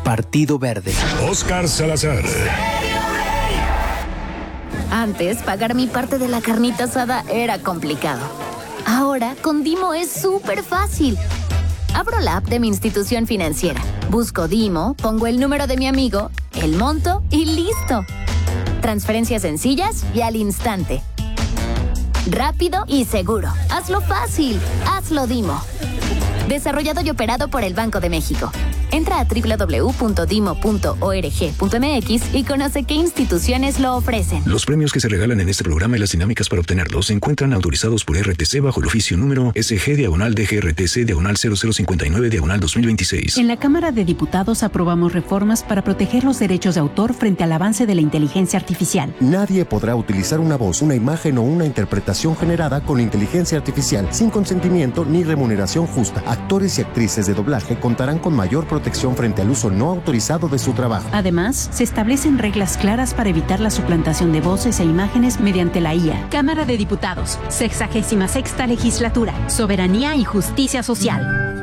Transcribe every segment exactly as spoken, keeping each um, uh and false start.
Partido Verde. Óscar Salazar. Antes, pagar mi parte de la carnita asada era complicado. Ahora, con Dimo es súper fácil. Abro la app de mi institución financiera, busco Dimo, pongo el número de mi amigo, el monto y listo. Transferencias sencillas y al instante. Rápido y seguro. Hazlo fácil. Hazlo Dimo. Desarrollado y operado por el Banco de México. Entra a doble u doble u doble u punto dimo punto org punto eme equis y conoce qué instituciones lo ofrecen. Los premios que se regalan en este programa y las dinámicas para obtenerlos se encuentran autorizados por R T C bajo el oficio número S G diagonal D G R T C diagonal cero cero cincuenta y nueve diagonal dos mil veintiséis. En la Cámara de Diputados aprobamos reformas para proteger los derechos de autor frente al avance de la inteligencia artificial. Nadie podrá utilizar una voz, una imagen o una interpretación generada con inteligencia artificial sin consentimiento ni remuneración justa. Actores y actrices de doblaje contarán con mayor protección frente al uso no autorizado de su trabajo. Además, se establecen reglas claras para evitar la suplantación de voces e imágenes mediante la I A. Cámara de Diputados, sexagésima sexta legislatura, soberanía y justicia social.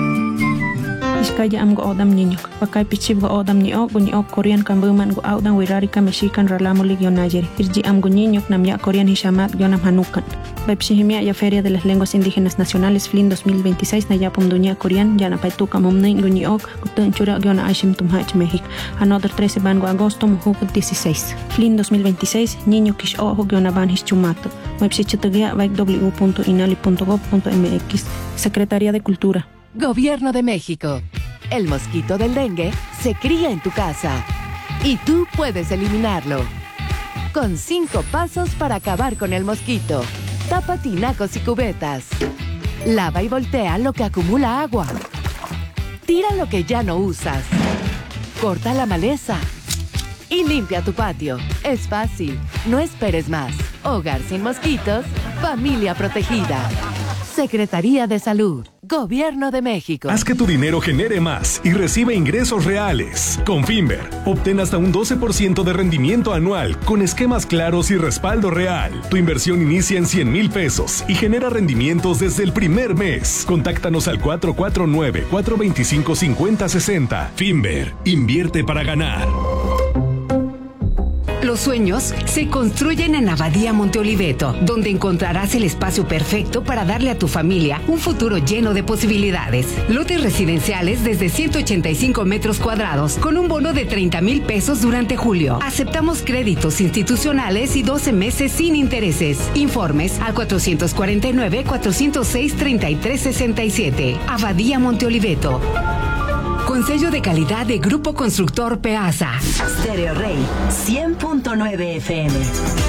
Iskaya am go odam niño, pakai pichib go odam ni ok bunyi ok Korean kambuman go audan wirarika mexican ralamo ligyon nayer. Irji am go niño nam ya Korean hishamat yonam hanukan. Bepsihimia ya Feria de las Lenguas Indígenas Nacionales F L I N dos mil veintiséis na ya pumdunia Korean yana paituka momnein bunyi ok gutun chura yona aishim tumhach México. Another trece ban go agosto mujuk dieciséis. F L I N dos mil veintiséis niño kish ojo yona ban hischumato. Websichitagia baik w w w punto inali punto gov punto eme equis. Secretaría de Cultura. Gobierno de México. El mosquito del dengue se cría en tu casa y tú puedes eliminarlo. Con cinco pasos para acabar con el mosquito. Tapa tinacos y cubetas. Lava y voltea lo que acumula agua. Tira lo que ya no usas. Corta la maleza. Y limpia tu patio. Es fácil. No esperes más. Hogar sin mosquitos. Familia protegida. Secretaría de Salud. Gobierno de México. Haz que tu dinero genere más y recibe ingresos reales. Con Finver, obtén hasta un doce por ciento de rendimiento anual con esquemas claros y respaldo real. Tu inversión inicia en cien mil pesos y genera rendimientos desde el primer mes. Contáctanos al cuatro cuatro nueve, cuatro dos cinco, cinco cero seis cero. Finver, invierte para ganar. Los sueños se construyen en Abadía Monte Oliveto, donde encontrarás el espacio perfecto para darle a tu familia un futuro lleno de posibilidades. Lotes residenciales desde ciento ochenta y cinco metros cuadrados, con un bono de treinta mil pesos durante julio. Aceptamos créditos institucionales y doce meses sin intereses. Informes al cuatrocientos cuarenta y nueve, cuatrocientos seis, treinta y tres sesenta y siete. Abadía Monte Oliveto. Con sello de calidad de Grupo Constructor Peasa. Stereo Rey, cien punto nueve F M.